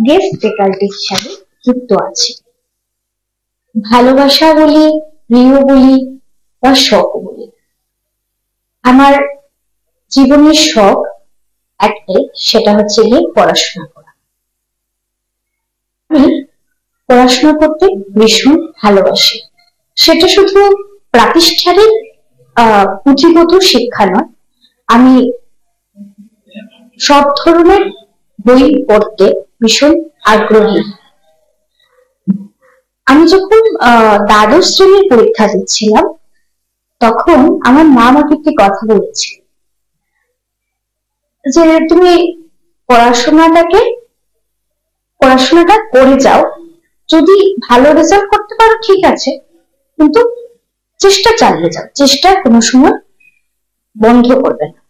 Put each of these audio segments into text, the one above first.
Guest faculty হিসাবে যুক্ত আছি। ভালোবাসা বলি, প্রিয় বলি বা শখ বলি, আমার জীবনের শখ একটাই, সেটা হচ্ছে গিয়ে পড়াশোনা করা। আমি পড়াশোনা করতে ভীষণ ভালোবাসি। সেটা শুধু প্রাতিষ্ঠানিক পুঁথিগত শিক্ষা নয়, আমি সব ধরনের বই পড়তে ভীষণ আগ্রহী। আমি যখন দ্বাদশ শ্রেণীর পরীক্ষা দিচ্ছিলাম, তখন আমার মা আমাকে একটি কথা বলেছে যে তুমি পড়াশোনাটা করে যাও, যদি ভালো রেজাল্ট করতে পারো ঠিক আছে, কিন্তু চেষ্টা চালিয়ে যাও, চেষ্টা কোনো সময় বন্ধ করবে না।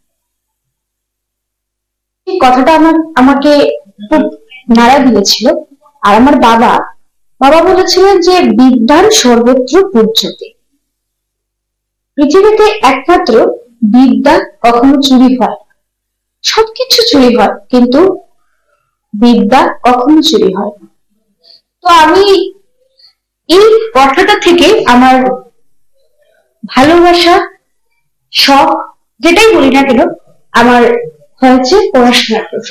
এই কথাটা আমাকে খুব নাড়া দিয়েছিল। আর আমার বাবা বলেছিলেন যে বিদ্যান সর্বত্র পূজ্যতে, পৃথিবীতে একমাত্র বিদ্যা কখনো চুরি হয়, সবকিছু চুরি হয় কিন্তু বিদ্যা কখনো চুরি হয় না। তো আমি এই কথাটা থেকে আমার ভালোবাসা, শখ, যেটাই বলি না কেন, আমার হয়েছে পড়াশোনার প্রতি।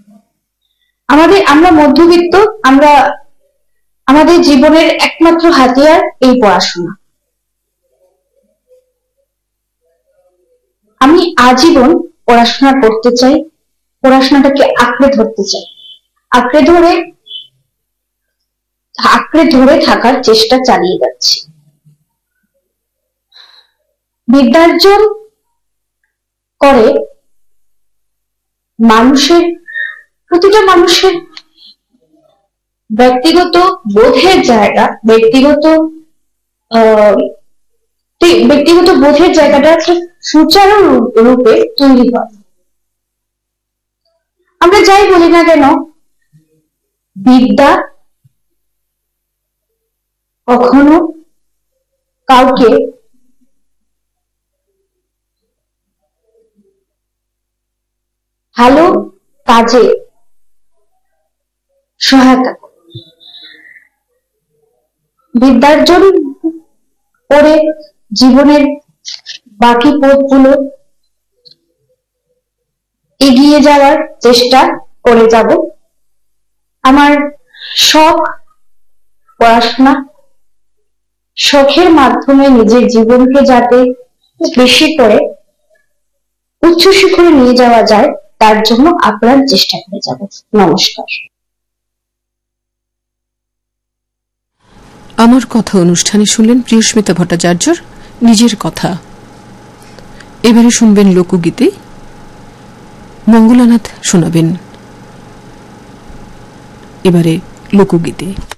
আমরা মধ্যবিত্ত, আমাদের জীবনের একমাত্র হাতিয়ার এই পড়াশোনা। আমি আজীবন পড়াশোনা করতে চাই, পড়াশোনাটাকে আঁকড়ে ধরতে চাই, আঁকড়ে ধরে থাকার চেষ্টা চালিয়ে যাচ্ছি। বিদ্যার্জন করে প্রতিটা মানুষের ব্যক্তিগত বোধের জায়গা, ব্যক্তিগত বোধের জায়গাটা সুচারু রূপে তৈরি হয়। আমরা যাই বলি না কেন, বিদ্যা কখনো কাউকে ভালো কাজে সহায়তা করে। বিদ্যার্জন করে জীবনের বাকি পথগুলো এগিয়ে যাওয়ার চেষ্টা করে যাব। আমার শখ পড়াশোনা, শখের মাধ্যমে নিজের জীবনকে যাতে বেশি করে উচ্চ শিখরে নিয়ে যাওয়া যায়, তার জন্য আপ্রাণ চেষ্টা করে যাব। নমস্কার। আমার কথা অনুষ্ঠানে শুনলেন প্রিয়স্মিতা ভট্টাচার্যর নিজের কথা। এবারে শুনবেন লোকগীতি, মঙ্গলানাথ শোনাবেন। এবারে লোকগীতি।